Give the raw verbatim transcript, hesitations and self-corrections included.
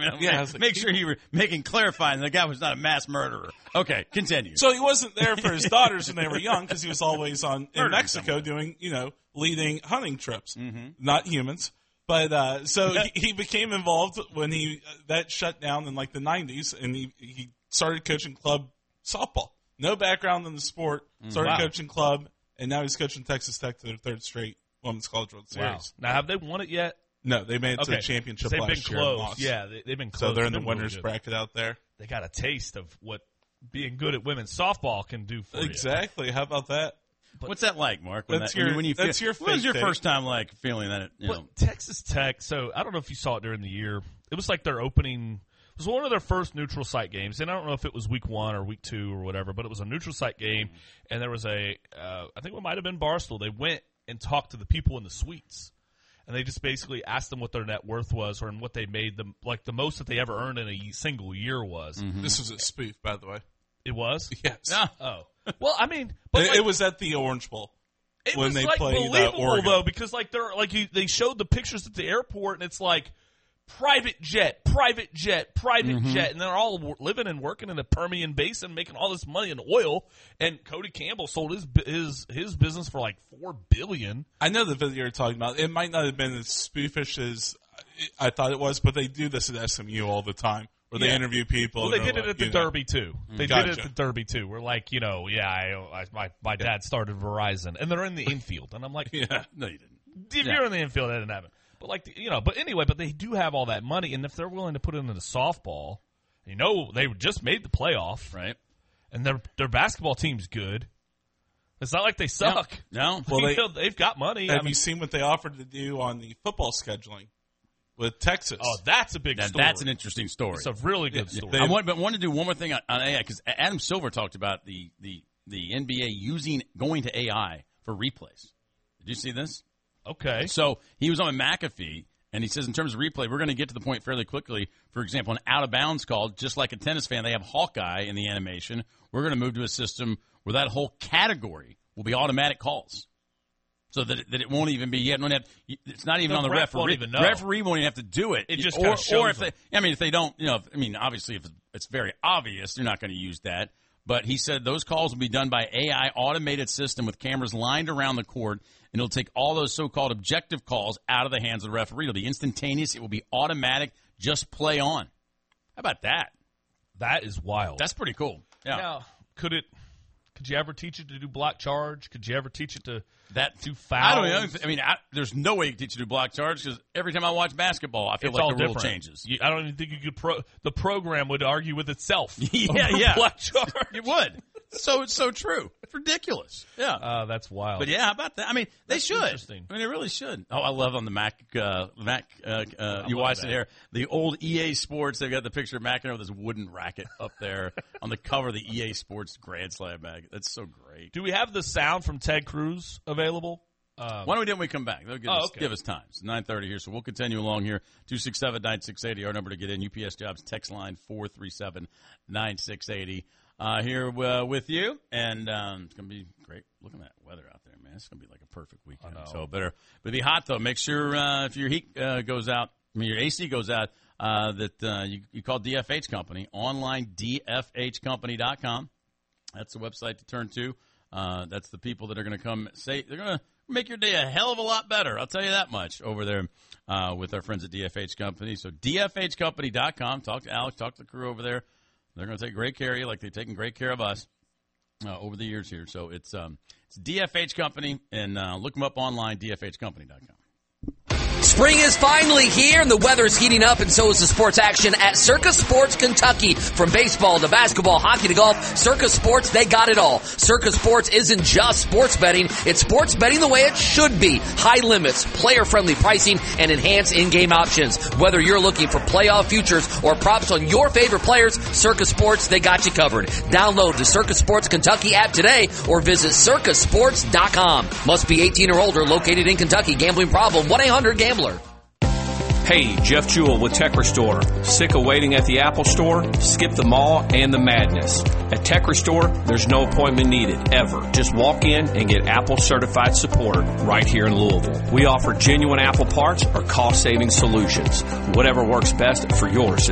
mean, yeah, make, make sure you were making clarifying the guy was not a mass murderer. Okay, continue. So he wasn't there for his daughters when they were young because he was always on in Murdering Mexico someone. doing, you know, leading hunting trips, Mm-hmm. not humans. But uh, so he, he became involved when he that shut down in like the nineties, and he, he started coaching club softball. No background in the sport, started Wow. coaching club, and now he's coaching Texas Tech to their third straight Women's College World Wow. Series. Now, have they won it yet? No, they made it to Okay. the championship They've last been year. and close. lost. Yeah, they, they've been close. So they're in the They've been really winners good. bracket out there. They got a taste of what being good at women's softball can do for you. Exactly. How about that? What's that like, Mark? When That's that, when your- you, when you that's feel, your What was fake your take. first time like feeling that? It, you But know, Texas Tech, so I don't know if you saw it during the year. It was like their opening. It was one of their first neutral site games, and I don't know if it was week one or week two or whatever, but it was a neutral site game, and there was a, uh, I think it might have been Barstool. They went and talked to the people in the suites, and they just basically asked them what their net worth was or and what they made them, like the most that they ever earned in a single year was. Mm-hmm. This was a spoof, by the way. It was? Yes. Oh. Well, I mean, but it, like, it was at the Orange Bowl. It when was they like played, uh, believable Oregon. though, because like they're like you, they showed the pictures at the airport, and it's like private jet, private jet, private Mm-hmm. jet, and they're all w- living and working in the Permian Basin, making all this money in oil. And Cody Campbell sold his bu- his his business for like four billion. I know the video you're talking about. It might not have been as spoofish as I thought it was, but they do this at S M U all the time, where they Yeah. interview people. Well, and they did they're it like, at the you know, Derby too. They Gotcha. did it at the Derby too. We're like, you know, yeah, I, I my my dad started Verizon, and they're in the infield, and I'm like, Yeah. no, you didn't. if Yeah. you're in the infield, that didn't happen. But like, you know, but anyway, but they do have all that money, and if they're willing to put it into softball, you know, they just made the playoff, Right? and their their basketball team's good. It's not like they suck. No. Well, they- You know, they've got money. Have I mean, you seen what they offered to do on the football scheduling with Texas? oh, that's a big That, story. that's an interesting story. It's a really good Yeah, story. they- I want, but want to do one more thing on, on A I because Adam Silver talked about the, the the N B A using going to A I for replays. Did you see this? okay. So he was on McAfee, and he says in terms of replay, we're going to get to the point fairly quickly. For example, an out of bounds call, just like a tennis fan, they have Hawkeye in the animation. We're going to move to a system where that whole category will be automatic calls. So that it, that it won't even be yet. It's not even The on the ref referee. won't even know. Referee won't even have to do it. It just or, kinda shows or if them. they, I mean, if they don't, you know, if, I mean, obviously, if it's very obvious, they're not going to use that. But he said those calls will be done by A I automated system with cameras lined around the court, and it'll take all those so-called objective calls out of the hands of the referee. It'll be instantaneous. It will be automatic. Just play on. How about that? That is wild. That's pretty cool. Yeah. Now, could it? Could you ever teach it to do block charge? Could you ever teach it to That do I don't fouls? know. I mean, I, there's no way you can teach you to do block charge because every time I watch basketball, I feel It's like all the rule different. changes. You, I don't even think you could. Pro, the program would argue with itself. Yeah, over yeah. Block charge. It would. So it's so true. It's ridiculous. Yeah. Uh, that's wild. But yeah, how about that? I mean, they That's should. interesting. I mean, they really should. Oh, I love on the Mac. Uh, Mac. Uh, uh, you love watched that. it here. The old E A Sports. They've got the picture of McEnroe with this wooden racket up there on the cover of the E A Sports Grand Slam bag. That's so great. Do we have the sound from Ted Cruz available? Um, Why don't we do it when we come back? They'll give, Oh, us, okay. give us time. It's nine thirty here, so we'll continue along here. two six seven, nine six eight zero, our number to get in. U P S Jobs text line four three seven, nine six eight zero. Uh, here uh, with you, and um, it's going to be great. Look at that weather out there, man. It's going to be like a perfect weekend. So better, but be hot though. Make sure uh, if your heat uh, goes out, I mean your A C goes out, uh, that uh, you, you call D F H Company online, D F H company dot com. That's the website to turn to. Uh, that's the people that are going to come say they're going to make your day a hell of a lot better. I'll tell you that much over there uh, with our friends at D F H Company. So D F H company dot com. Talk to Alex. Talk to the crew over there. They're going to take great care of you like they've taken great care of us uh, over the years here. So it's um, it's D F H Company, and uh, look them up online, D F H company dot com. Spring is finally here, and the weather is heating up, and so is the sports action at Circus Sports Kentucky. From baseball to basketball, hockey to golf, Circus Sports, they got it all. Circus Sports isn't just sports betting, it's sports betting the way it should be. High limits, player-friendly pricing, and enhanced in-game options. Whether you're looking for playoff futures or props on your favorite players, Circus Sports, they got you covered. Download the Circus Sports Kentucky app today or visit circus sports dot com. Must be eighteen or older, located in Kentucky. Gambling problem, one eight hundred gambler. Hey, Jeff Jewell with Tech Restore. Sick of waiting at the Apple Store? Skip the mall and the madness. At Tech Restore, there's no appointment needed, ever. Just walk in and get Apple certified support right here in Louisville. We offer genuine Apple parts or cost-saving solutions. Whatever works best for your